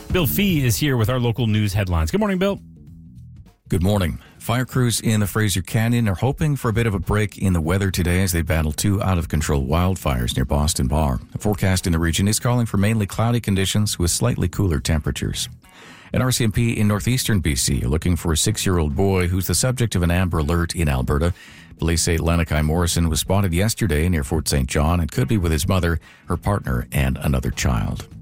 Bill Fee is here with our local news headlines. Good morning, Bill. Good morning. Fire crews in the Fraser Canyon are hoping for a bit of a break in the weather today as they battle two out-of-control wildfires near Boston Bar. The forecast in the region is calling for mainly cloudy conditions with slightly cooler temperatures. An RCMP in northeastern BC are looking for a 6-year-old boy who's the subject of an Amber Alert in Alberta. Police say Lenakai Morrison was spotted yesterday near Fort St. John and could be with his mother, her partner, and another child.